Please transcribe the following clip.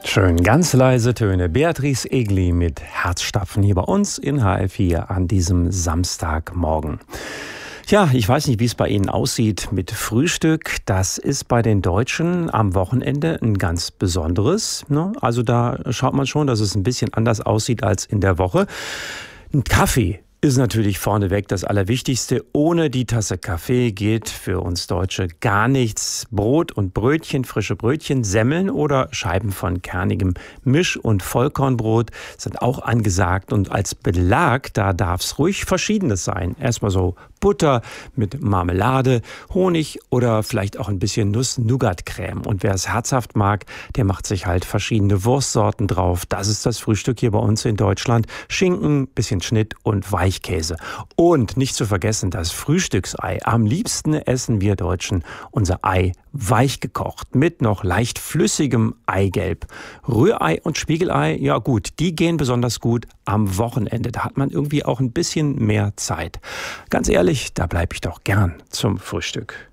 Schön, ganz leise Töne. Beatrice Egli mit Herzstapfen hier bei uns in HR4 an diesem Samstagmorgen. Ja, ich weiß nicht, wie es bei Ihnen aussieht mit Frühstück. Das ist bei den Deutschen am Wochenende ein ganz besonderes, ne? Also da schaut man schon, dass es ein bisschen anders aussieht als in der Woche. Ein Kaffee ist natürlich vorneweg das Allerwichtigste. Ohne die Tasse Kaffee geht für uns Deutsche gar nichts. Brot und Brötchen, frische Brötchen, Semmeln oder Scheiben von kernigem Misch- und Vollkornbrot sind auch angesagt. Und als Belag, da darf es ruhig Verschiedenes sein. Erstmal so Butter mit Marmelade, Honig oder vielleicht auch ein bisschen Nuss-Nougat-Creme. Und wer es herzhaft mag, der macht sich halt verschiedene Wurstsorten drauf. Das ist das Frühstück hier bei uns in Deutschland. Schinken, bisschen Schnitt und Weichkäse. Und nicht zu vergessen, das Frühstücksei. Am liebsten essen wir Deutschen unser Ei weich gekocht mit noch leicht flüssigem Eigelb. Rührei und Spiegelei, ja gut, die gehen besonders gut am Wochenende. Da hat man irgendwie auch ein bisschen mehr Zeit. Ganz ehrlich, da bleibe ich doch gern zum Frühstück.